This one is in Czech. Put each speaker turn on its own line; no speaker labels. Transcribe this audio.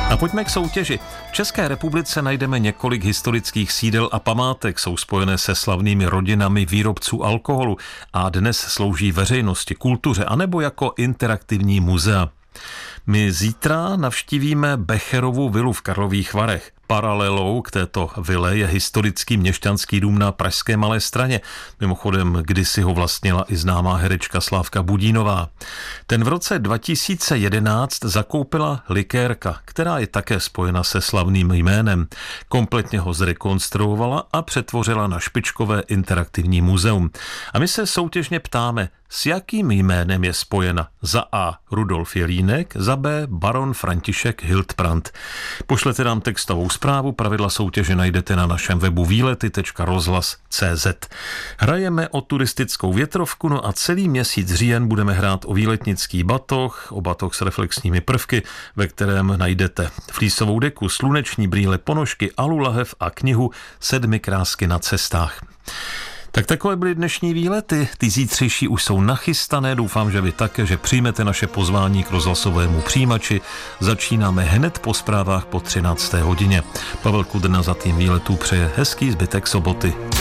A pojďme k soutěži. V České republice najdeme několik historických sídel a památek, jsou spojené se slavnými rodinami výrobců alkoholu a dnes slouží veřejnosti, kultuře anebo jako interaktivní muzea. My zítra navštívíme Becherovu vilu v Karlových Varech. Paralelou k této vile je historický měšťanský dům na pražské Malé Straně. Mimochodem, kdysi ho vlastnila i známá herečka Slávka Budínová. Ten v roce 2011 zakoupila likérka, která je také spojena se slavným jménem. Kompletně ho zrekonstruovala a přetvořila na špičkové interaktivní muzeum. A my se soutěžně ptáme, s jakým jménem je spojena za A. Rudolf Jelínek, za B. baron František Hildbrand. Pošlete nám textovou zprávu, pravidla soutěže najdete na našem webu výlety.rozhlas.cz. Hrajeme o turistickou větrovku, no a celý měsíc říjen budeme hrát o výletnický batoh, o batoh s reflexními prvky, ve kterém najdete flísovou deku, sluneční brýle, ponožky, alulahev a knihu 7 krásky na cestách. Tak takové byly dnešní výlety, ty zítřejší už jsou nachystané, doufám, že vy také, že přijmete naše pozvání k rozhlasovému přijímači. Začínáme hned po zprávách po 13. hodině. Pavel Kudrna za tým výletů přeje hezký zbytek soboty.